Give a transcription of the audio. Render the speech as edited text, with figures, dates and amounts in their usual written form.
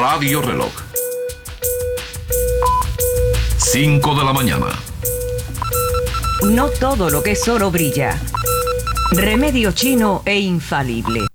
Radio Reloj. 5 de la mañana. No todo lo que es oro brilla. Remedio chino e infalible.